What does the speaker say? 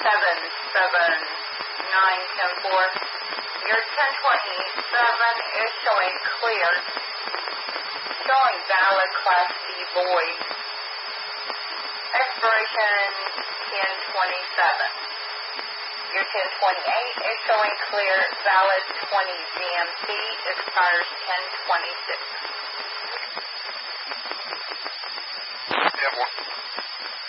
Your 1027 is showing clear, showing valid Class B void. Expiration 1027. Your 1028 is showing clear, valid 20 GMC, expires 1026. Yeah, boy.